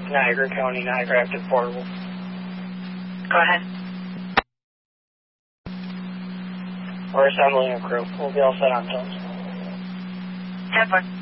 Niagara County, Niagara Active Portable. Go ahead. We're assembling a crew. We'll be all set on tones. 10-4.